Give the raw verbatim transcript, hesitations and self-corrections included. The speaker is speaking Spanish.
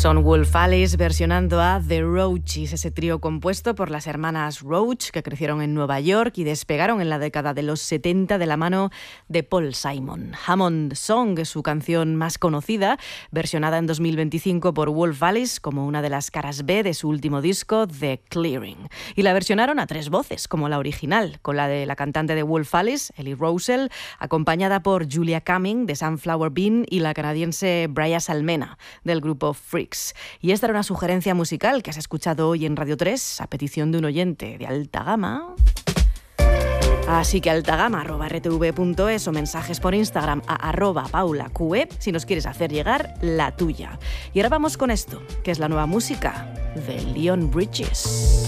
Son Wolf Alice versionando a The Roaches, ese trío compuesto por las hermanas Roach que crecieron en Nueva York y despegaron en la década de los setenta de la mano de Paul Simon. Hammond Song es su canción más conocida, versionada en dos mil veinticinco por Wolf Alice como una de las caras B de su último disco, The Clearing. Y la versionaron a tres voces, como la original, con la de la cantante de Wolf Alice, Ellie Rosell, acompañada por Julia Cumming de Sunflower Bean y la canadiense Bria Salmena del grupo Freaks. Y esta era una sugerencia musical que has escuchado hoy en Radio tres a petición de un oyente de alta gama. Así que altagama arroba r t v punto es o mensajes por Instagram a arroba paulaqe si nos quieres hacer llegar la tuya. Y ahora vamos con esto, que es la nueva música de Leon Bridges.